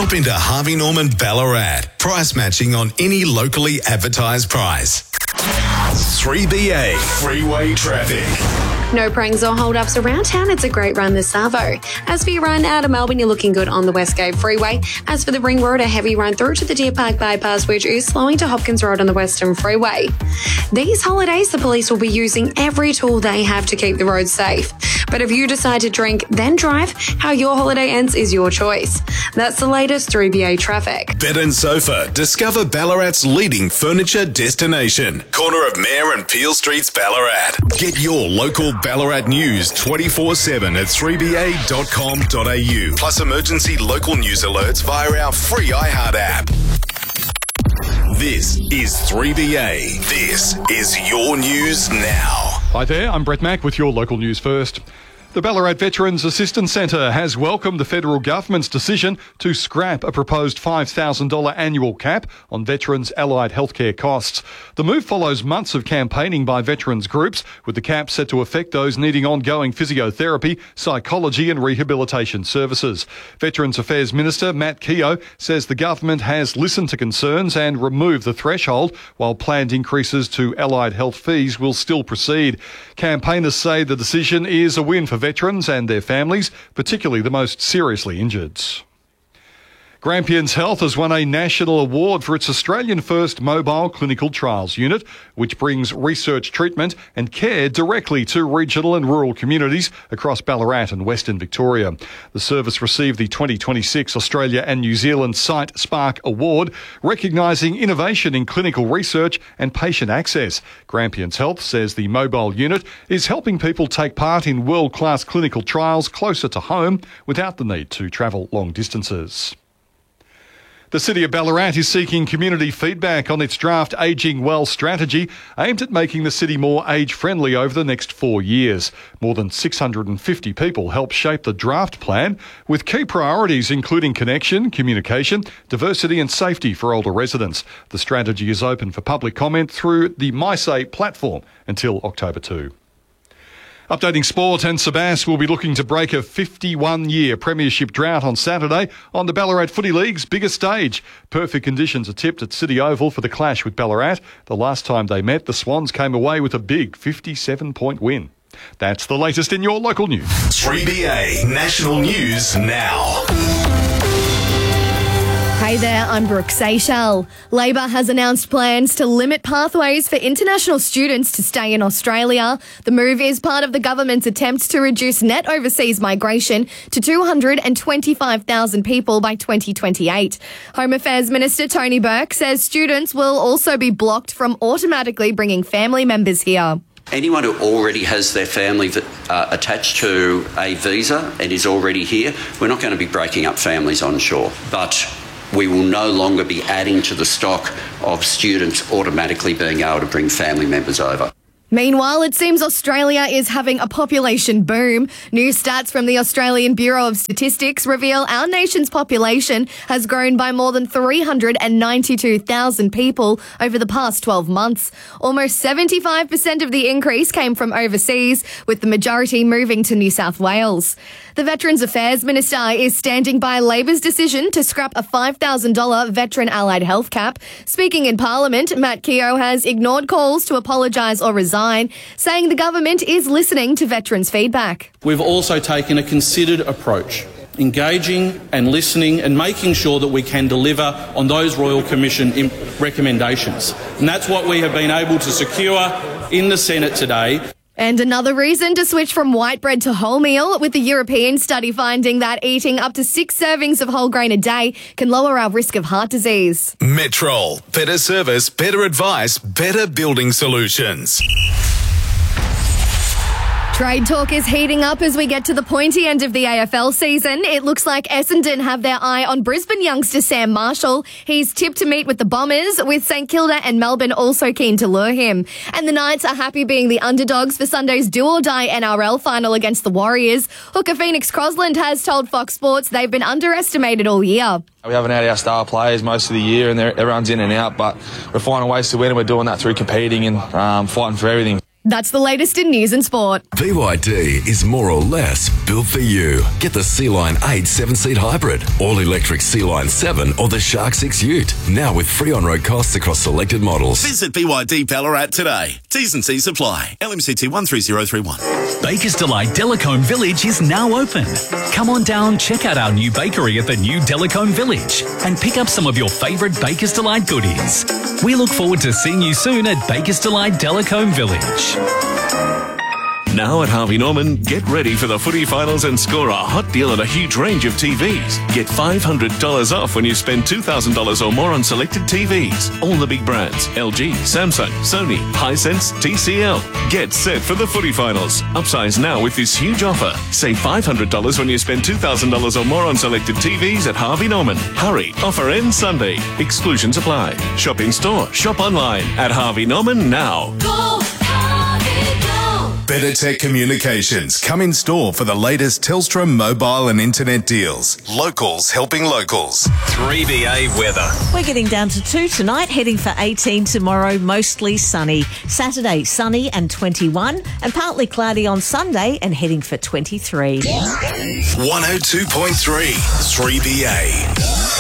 Stop into Harvey Norman Ballarat. Price matching on any locally advertised price. 3BA Freeway Traffic. No pranks or hold-ups around town. It's a great run this Savo. As for your run out of Melbourne, you're looking good on the West Gate Freeway. As for the Ring Road, a heavy run through to the Deer Park bypass, which is slowing to Hopkins Road on the Western Freeway. These holidays, the police will be using every tool they have to keep the roads safe. But if you decide to drink, then drive, how your holiday ends is your choice. That's the latest 3BA traffic. Bed and Sofa. Discover Ballarat's leading furniture destination. Corner of Mayor and Peel Streets, Ballarat. Get your local Ballarat news 24/7 at 3ba.com.au. Plus emergency local news alerts via our free iHeart app. This is 3BA. This is your news now. Hi there, I'm Brett Mack with your local news first. The Ballarat Veterans Assistance Centre has welcomed the federal government's decision to scrap a proposed $5,000 annual cap on veterans' allied healthcare costs. The move follows months of campaigning by veterans groups, with the cap set to affect those needing ongoing physiotherapy, psychology and rehabilitation services. Veterans Affairs Minister Matt Keogh says the government has listened to concerns and removed the threshold, while planned increases to allied health fees will still proceed. Campaigners say the decision is a win for veterans and their families, particularly the most seriously injured. Grampians Health has won a national award for its Australian-first mobile clinical trials unit, which brings research, treatment and care directly to regional and rural communities across Ballarat and Western Victoria. The service received the 2026 Australia and New Zealand Site Spark Award, recognising innovation in clinical research and patient access. Grampians Health says the mobile unit is helping people take part in world-class clinical trials closer to home without the need to travel long distances. The City of Ballarat is seeking community feedback on its draft Ageing Well strategy, aimed at making the city more age-friendly over the next 4 years. More than 650 people helped shape the draft plan, with key priorities including connection, communication, diversity and safety for older residents. The strategy is open for public comment through the MySay platform until October 2. Updating sport, and Sebas will be looking to break a 51-year premiership drought on Saturday on the Ballarat Footy League's biggest stage. Perfect conditions are tipped at City Oval for the clash with Ballarat. The last time they met, the Swans came away with a big 57-point win. That's the latest in your local news. 3BA National News Now. Hey there, I'm Brooke Seychelles. Labor has announced plans to limit pathways for international students to stay in Australia. The move is part of the government's attempts to reduce net overseas migration to 225,000 people by 2028. Home Affairs Minister Tony Burke says students will also be blocked from automatically bringing family members here. Anyone who already has their family attached to a visa and is already here, we're not going to be breaking up families on shore. But we will no longer be adding to the stock of students automatically being able to bring family members over. Meanwhile, it seems Australia is having a population boom. New stats from the Australian Bureau of Statistics reveal our nation's population has grown by more than 392,000 people over the past 12 months. Almost 75% of the increase came from overseas, with the majority moving to New South Wales. The Veterans Affairs Minister is standing by Labor's decision to scrap a $5,000 veteran allied health cap. Speaking in Parliament, Matt Keogh has ignored calls to apologise or resign, saying the government is listening to veterans' feedback. We've also taken a considered approach, engaging and listening and making sure that we can deliver on those Royal Commission recommendations. And that's what we have been able to secure in the Senate today. And another reason to switch from white bread to wholemeal, with the European study finding that eating up to 6 servings of whole grain a day can lower our risk of heart disease. Metrol. Better service, better advice, better building solutions. Trade talk is heating up as we get to the pointy end of the AFL season. It looks like Essendon have their eye on Brisbane youngster Sam Marshall. He's tipped to meet with the Bombers, with St Kilda and Melbourne also keen to lure him. And the Knights are happy being the underdogs for Sunday's do-or-die NRL final against the Warriors. Hooker Phoenix Crosland has told Fox Sports they've been underestimated all year. We haven't had our star players most of the year, and everyone's in and out, but we're finding ways to win, and we're doing that through competing and fighting for everything. That's the latest in news and sport. BYD is more or less built for you. Get the Sea-Line 8 7-seat hybrid, all-electric Sea-Line 7 or the Shark 6 Ute. Now with free on-road costs across selected models. Visit BYD Ballarat today. T's and C's apply. LMCT 13031. Baker's Delight Delacombe Village is now open. Come on down, check out our new bakery at the new Delacombe Village and pick up some of your favourite Baker's Delight goodies. We look forward to seeing you soon at Baker's Delight Delacombe Village. Now at Harvey Norman, get ready for the footy finals and score a hot deal on a huge range of TVs. Get $500 off when you spend $2,000 or more on selected TVs. All the big brands, LG, Samsung, Sony, Hisense, TCL. Get set for the footy finals. Upsize now with this huge offer. Save $500 when you spend $2,000 or more on selected TVs at Harvey Norman. Hurry, offer ends Sunday. Exclusions apply. Shop in store, shop online at Harvey Norman now. Better Tech Communications. Come in store for the latest Telstra mobile and internet deals. Locals helping locals. 3BA weather. We're getting down to 2 tonight, heading for 18 tomorrow, mostly sunny. Saturday, sunny and 21, and partly cloudy on Sunday and heading for 23. 102.3 3BA.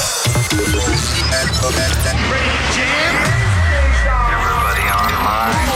Everybody online.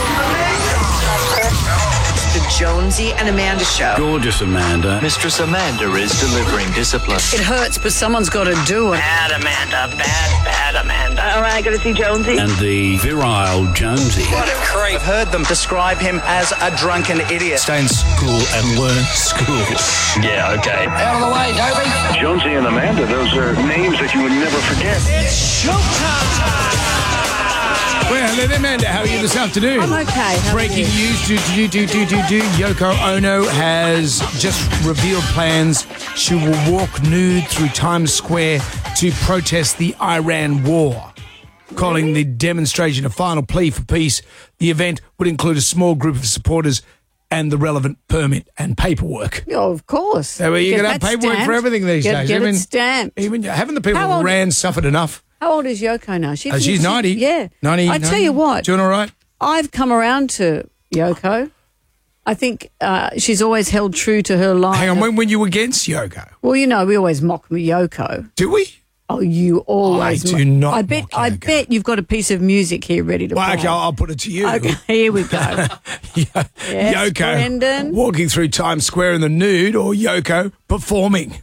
Jonesy and Amanda show. Gorgeous Amanda. Mistress Amanda is delivering discipline. It hurts, but someone's got to do it. Bad Amanda. Bad Amanda. All right, got to see Jonesy. And the virile Jonesy. What a creep. I've heard them describe him as a drunken idiot. Stay in school and learn school. Yeah, okay. Out of the way, Toby. Jonesy and Amanda, those are names that you would never forget. It's showtime. Well, hello, Amanda. How are you this afternoon? I'm okay. How Breaking news. Yoko Ono has just revealed plans. She will walk nude through Times Square to protest the Iran war. Calling the demonstration a final plea for peace, the event would include a small group of supporters and the relevant permit and paperwork. Oh, of course. So you're going to have paperwork stamped for everything these days. Get it stamped. Haven't the people of Iran suffered enough? How old is Yoko now? She's 90. Yeah. 90. I tell you what. Doing all right? I've come around to Yoko. I think she's always held true to her line. Hang on, when were you against Yoko? Well, you know, we always mock Yoko. Do we? Oh, you always. I do not. I bet you've got a piece of music here ready to play. Okay, I'll put it to you. Okay, here we go. Yes, Yoko Brendan. walking through Times Square in the nude, or Yoko performing.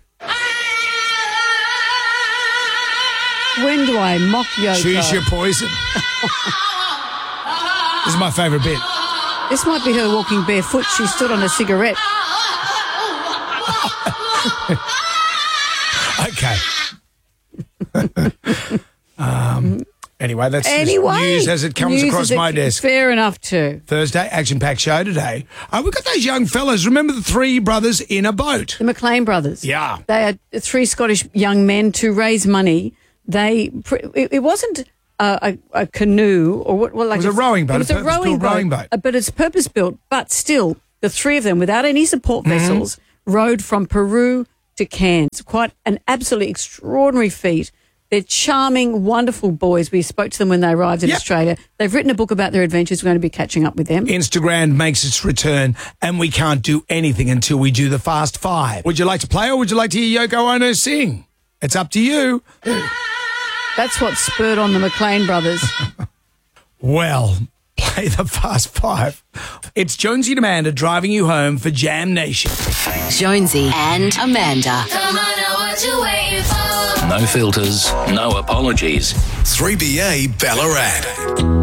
When do I mock Yoko? Choose your poison. This is my favourite bit. This might be her walking barefoot. She stood on a cigarette. Okay. Anyway, that's just news as it comes across my desk. Fair enough too. Thursday, action-packed show today. We've got those young fellas. Remember the three brothers in a boat? The McLean brothers. Yeah. They are three Scottish young men to raise money. It wasn't a canoe or what? Well, like it was a rowing boat. It was a rowing boat. But it's purpose-built. But still, the three of them, without any support vessels, rowed from Peru to Cairns. Quite an absolutely extraordinary feat. They're charming, wonderful boys. We spoke to them when they arrived in Australia. They've written a book about their adventures. We're going to be catching up with them. Instagram makes its return, and we can't do anything until we do the Fast Five. Would you like to play, or would you like to hear Yoko Ono sing? It's up to you. That's what spurred on the McLean brothers. Well, play the Fast Five. It's Jonesy and Amanda driving you home for Jam Nation. Jonesy and Amanda. Come on, now what you waiting for? No filters, no apologies. 3BA Ballarat.